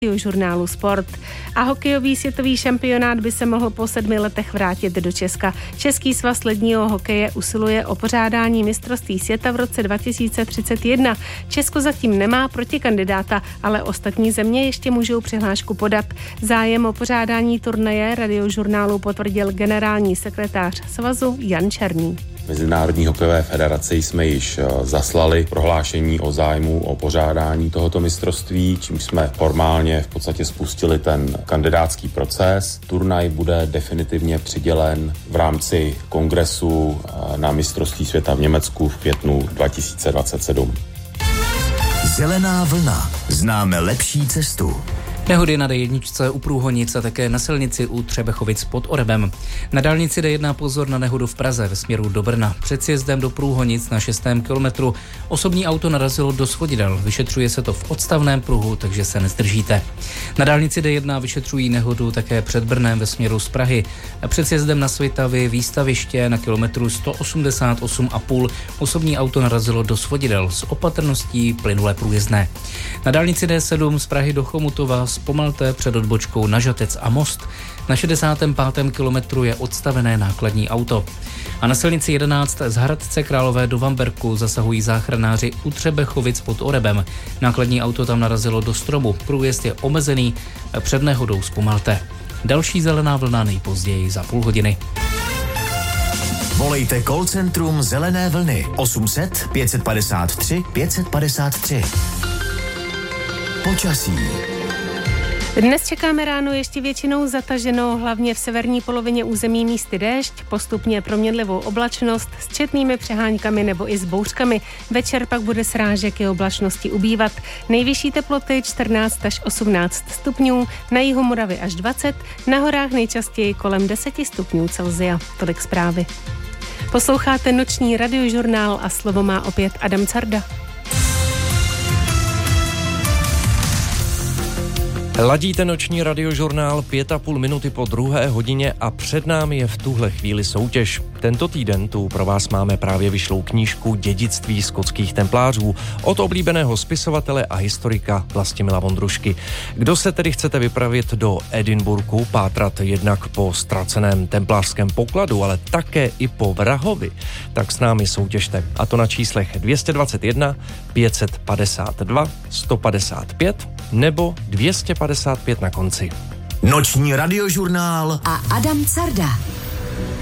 Žurnálu Sport. A hokejový světový šampionát by se mohl po 7 letech vrátit do Česka. Český svaz ledního hokeje usiluje o pořádání mistrovství světa v roce 2031. Česko zatím nemá protikandidáta, ale ostatní země ještě můžou přihlášku podat. Zájem o pořádání turnaje Radiožurnálu potvrdil generální sekretář svazu Jan Černý. Mezinárodní hokejové federaci jsme již zaslali prohlášení o zájmu o pořádání tohoto mistrovství, čím jsme formálně v podstatě spustili ten kandidátský proces. Turnaj bude definitivně přidělen v rámci kongresu na mistrovství světa v Německu v květnu 2027. Zelená vlna. Známe lepší cestu. Nehody na D1 u Průhonic a také na silnici u Třebechovic pod Orebem. Na dálnici D1 pozor na nehodu v Praze ve směru do Brna. Před sjezdem do Průhonic na 6. kilometru osobní auto narazilo do svodidel. Vyšetřuje se to v odstavném pruhu, takže se nezdržíte. Na dálnici D1 vyšetřují nehodu také před Brnem ve směru z Prahy. Před sjezdem na Svitavy výstaviště na kilometru 188,5 osobní auto narazilo do svodidel s opatrností plynulé průjezdné. Na dálnici D7 z Prahy do Chomutova zpomalte před odbočkou na Žatec a Most. Na 65. kilometru je odstavené nákladní auto. A na silnici 11 z Hradce Králové do Vamberku zasahují záchranáři u Třebechovic pod Orebem. Nákladní auto tam narazilo do stromu. Průjezd je omezený, před nehodou zpomalte. Další zelená vlna nejpozději za půl hodiny. Volejte call centrum Zelené vlny 800 553 553. Počasí. Dnes čekáme ráno ještě většinou zataženo, hlavně v severní polovině území místy déšť, postupně proměnlivou oblačnost s četnými přeháňkami nebo i s bouřkami. Večer pak bude srážek i oblačnosti ubývat. Nejvyšší teploty 14 až 18 stupňů, na jihu Moravy až 20, na horách nejčastěji kolem 10 stupňů Celsia. Tolik zprávy. Posloucháte noční radiožurnál a slovo má opět Adam Carda. Ladíte noční radiožurnál 5,5 minuty po 2. hodině a před námi je v tuhle chvíli soutěž. Tento týden tu pro vás máme právě vyšlou knížku Dědictví skotských templářů od oblíbeného spisovatele a historika Vlastimila Vondrušky. Kdo se tedy chcete vypravit do Edinburghu, pátrat jednak po ztraceném templářském pokladu, ale také i po vrahovi, tak s námi soutěžte. A to na číslech 221, 552, 155 nebo 255 na konci. Noční radiožurnál a Adam Carda.